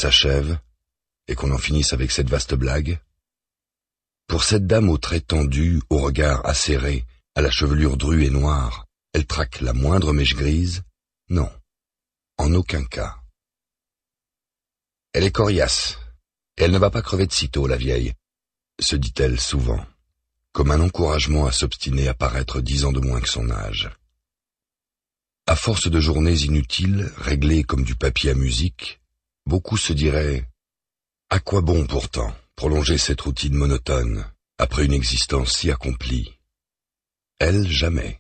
s'achève, et qu'on en finisse avec cette vaste blague. Pour cette dame aux traits tendus, au regard acéré, à la chevelure drue et noire, elle traque la moindre mèche grise? Non, en aucun cas. Elle est coriace, et elle ne va pas crever de sitôt, la vieille, se dit-elle souvent, comme un encouragement à s'obstiner à paraître 10 ans de moins que son âge. À force de journées inutiles, réglées comme du papier à musique, beaucoup se diraient « À quoi bon pourtant prolonger cette routine monotone, après une existence si accomplie ?» Elle, jamais.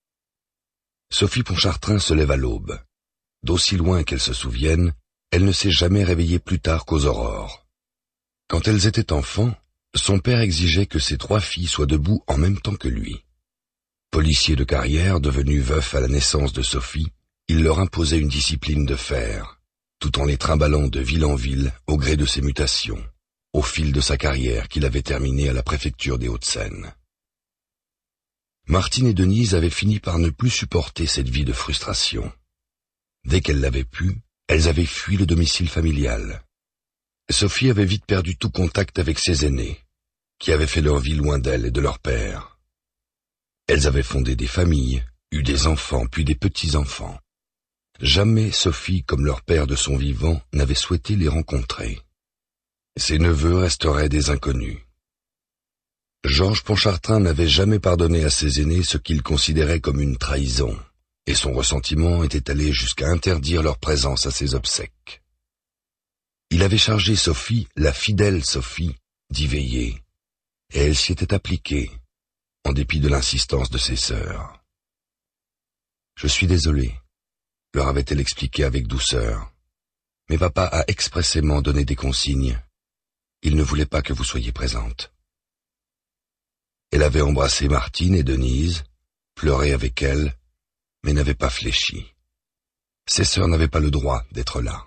Sophie Pontchartrain se lève à l'aube. D'aussi loin qu'elle se souvienne, elle ne s'est jamais réveillée plus tard qu'aux aurores. Quand elles étaient enfants, son père exigeait que ses 3 filles soient debout en même temps que lui. Policier de carrière, devenu veuf à la naissance de Sophie, il leur imposait une discipline de fer, tout en les trimballant de ville en ville au gré de ses mutations, au fil de sa carrière qu'il avait terminée à la préfecture des Hauts-de-Seine. Martine et Denise avaient fini par ne plus supporter cette vie de frustration. Dès qu'elles l'avaient pu, elles avaient fui le domicile familial. Sophie avait vite perdu tout contact avec ses aînés, qui avaient fait leur vie loin d'elle et de leur père. Elles avaient fondé des familles, eu des enfants, puis des petits-enfants. Jamais Sophie, comme leur père de son vivant, n'avait souhaité les rencontrer. Ses neveux resteraient des inconnus. Georges Pontchartrain n'avait jamais pardonné à ses aînés ce qu'il considérait comme une trahison, et son ressentiment était allé jusqu'à interdire leur présence à ses obsèques. Il avait chargé Sophie, la fidèle Sophie, d'y veiller, et elle s'y était appliquée, en dépit de l'insistance de ses sœurs. « Je suis désolé, » leur avait-elle expliqué avec douceur, « mais papa a expressément donné des consignes. Il ne voulait pas que vous soyez présente. » Elle avait embrassé Martine et Denise, pleuré avec elles, mais n'avait pas fléchi. Ses sœurs n'avaient pas le droit d'être là.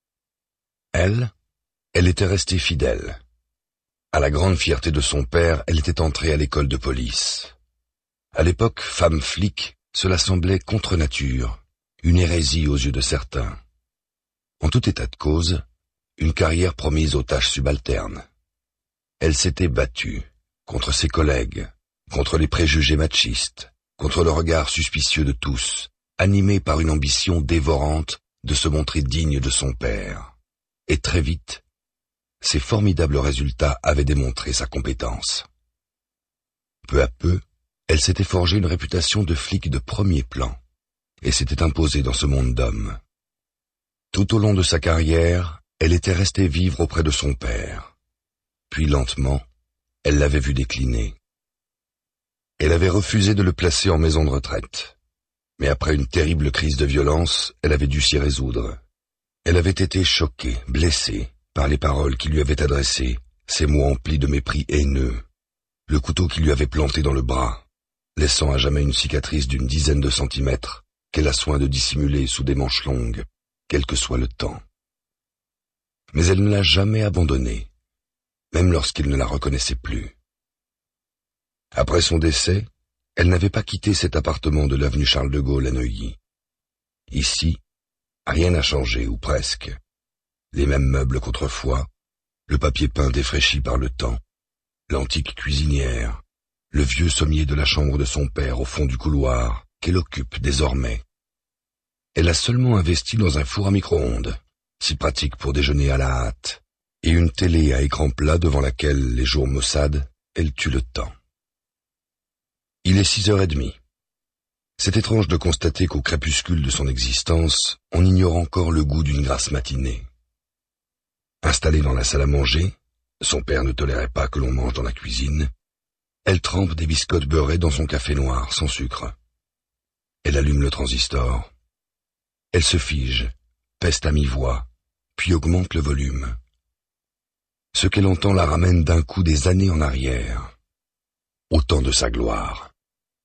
Elle était restée fidèle. À la grande fierté de son père, elle était entrée à l'école de police. À l'époque, femme flic, cela semblait contre nature, une hérésie aux yeux de certains. En tout état de cause, une carrière promise aux tâches subalternes. Elle s'était battue contre ses collègues, contre les préjugés machistes, contre le regard suspicieux de tous, animée par une ambition dévorante de se montrer digne de son père. Et très vite, ces formidables résultats avaient démontré sa compétence. Peu à peu, elle s'était forgée une réputation de flic de premier plan, et s'était imposée dans ce monde d'hommes. Tout au long de sa carrière, elle était restée vivre auprès de son père. Puis lentement, elle l'avait vu décliner. Elle avait refusé de le placer en maison de retraite. Mais après une terrible crise de violence, elle avait dû s'y résoudre. Elle avait été choquée, blessée, par les paroles qu'il lui avait adressées, ces mots emplis de mépris haineux, le couteau qu'il lui avait planté dans le bras, laissant à jamais une cicatrice d'une dizaine de centimètres qu'elle a soin de dissimuler sous des manches longues, quel que soit le temps. Mais elle ne l'a jamais abandonné, même lorsqu'il ne la reconnaissait plus. Après son décès, elle n'avait pas quitté cet appartement de l'avenue Charles de Gaulle à Neuilly. Ici, rien n'a changé, ou presque. Les mêmes meubles qu'autrefois, le papier peint défraîchi par le temps, l'antique cuisinière, le vieux sommier de la chambre de son père au fond du couloir, qu'elle occupe désormais. Elle a seulement investi dans un four à micro-ondes, si pratique pour déjeuner à la hâte, et une télé à écran plat devant laquelle, les jours maussades, elle tue le temps. Il est 6h30. C'est étrange de constater qu'au crépuscule de son existence, on ignore encore le goût d'une grasse matinée. Installée dans la salle à manger, son père ne tolérait pas que l'on mange dans la cuisine, elle trempe des biscottes beurrées dans son café noir sans sucre. Elle allume le transistor. Elle se fige, peste à mi-voix, puis augmente le volume. Ce qu'elle entend la ramène d'un coup des années en arrière, au temps de sa gloire.